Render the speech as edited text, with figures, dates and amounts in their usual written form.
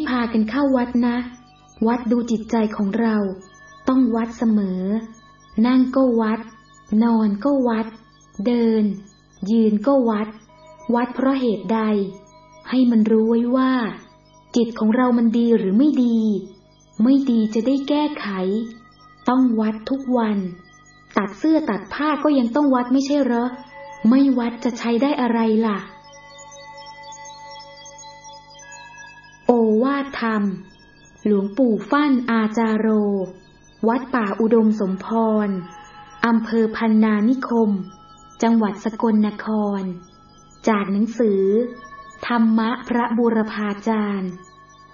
พากันเข้าวัดนะวัดดูจิตใจของเราต้องวัดเสมอนั่งก็วัดนอนก็วัดเดินยืนก็วัดวัดเพราะเหตุใดให้มันรู้ไว้ว่าจิตของเรามันดีหรือไม่ดีไม่ดีจะได้แก้ไขต้องวัดทุกวันตัดเสื้อตัดผ้าก็ยังต้องวัดไม่ใช่เหรอไม่วัดจะใช้ได้อะไรล่ะโอวาทธรรมหลวงปู่ฟั่นอาจารโรวัดป่าอุดมสมพรอำเภอพันนานิคมจังหวัดสกลนครจากหนังสือธรรมะพระบูรพาจารย์